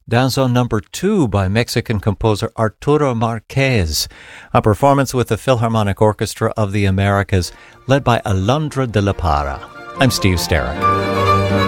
Danzo number 2 by Mexican composer Arturo Marquez, a performance with the Philharmonic Orchestra of the Americas, led by Alondra de la Parra. I'm Steve Sterrick.